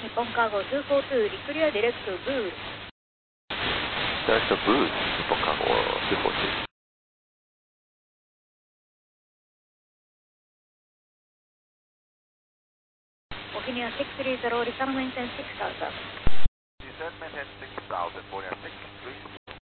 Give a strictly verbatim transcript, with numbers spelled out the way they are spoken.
日本カーゴによんよんに、リクリアディレクトブール。 Direct to Booth, Nippon Cargo two four two. 沖にはろくさんゼロ、リサノメンテンろくthousand。 Descent maintain six thousand, Borneo six three.